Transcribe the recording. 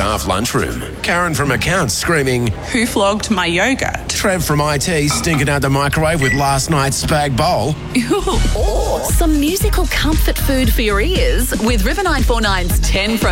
staff lunchroom. Karen from accounts screaming, Who flogged my yogurt? Trev from IT stinking out the microwave with last night's spag bowl. Or some musical comfort food for your ears with River 949's 10 from